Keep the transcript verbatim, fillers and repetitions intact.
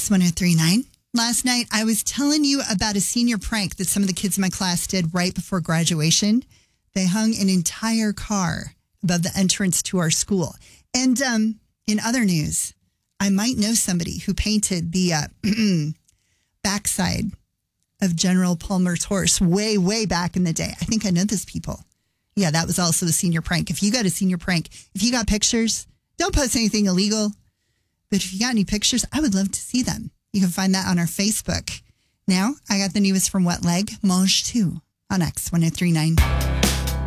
X one oh three point nine. Last night, I was telling you about a senior prank that some of the kids in my class did right before graduation. They hung an entire car above the entrance to our school. And um, in other news, I might know somebody who painted the uh, backside of General Palmer's horse way, way back in the day. I think I know those people. Yeah, that was also a senior prank. If you got a senior prank, if you got pictures, don't post anything illegal. But if you got any pictures, I would love to see them. You can find that on our Facebook. Now, I got the newest from Wet Leg, Mange two on X one oh three point nine.